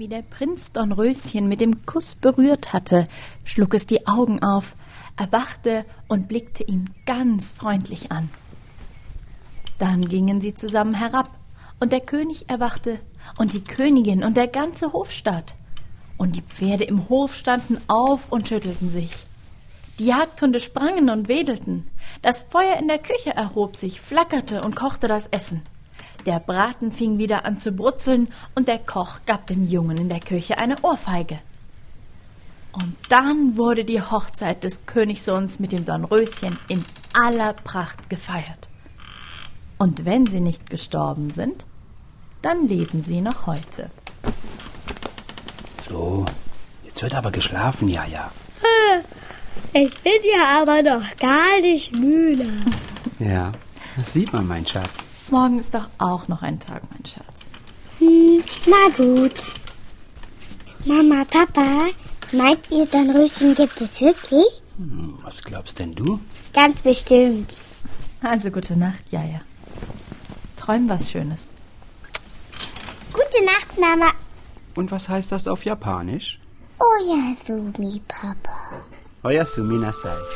wie der Prinz Dornröschen mit dem Kuss berührt hatte, schlug es die Augen auf, erwachte und blickte ihn ganz freundlich an. Dann gingen sie zusammen herab, und der König erwachte, und die Königin und der ganze Hofstaat. Und die Pferde im Hof standen auf und schüttelten sich. Die Jagdhunde sprangen und wedelten. Das Feuer in der Küche erhob sich, flackerte und kochte das Essen. Der Braten fing wieder an zu brutzeln, und der Koch gab dem Jungen in der Küche eine Ohrfeige. Und dann wurde die Hochzeit des Königssohns mit dem Dornröschen in aller Pracht gefeiert. Und wenn sie nicht gestorben sind, dann leben sie noch heute. So, jetzt wird aber geschlafen, Jaja. Ich bin ja aber noch gar nicht müde. Ja, das sieht man, mein Schatz. Morgen ist doch auch noch ein Tag, mein Schatz. Na gut. Mama, Papa, meint ihr, Dornröschen gibt es wirklich? Was glaubst denn du? Ganz bestimmt. Also gute Nacht, Jaja. Träum was Schönes. Gute Nacht, Mama. Und was heißt das auf Japanisch? Oyasumi, Papa. Oyasumi nasai.